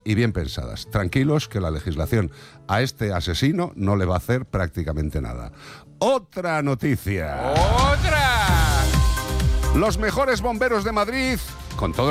y bien pensadas. Tranquilos que la legislación a este asesino no le va a hacer prácticamente nada. Otra noticia. ¡Otra! Los mejores bomberos de Madrid, con todo